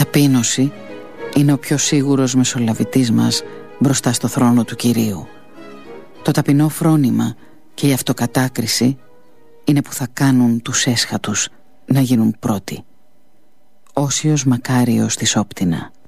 ταπείνωση είναι ο πιο σίγουρος μεσολαβητής μας μπροστά στο θρόνο του Κυρίου. Το ταπεινό φρόνημα και η αυτοκατάκριση είναι που θα κάνουν τους έσχατους να γίνουν πρώτοι. Όσιος Μακάριος της Όπτινα.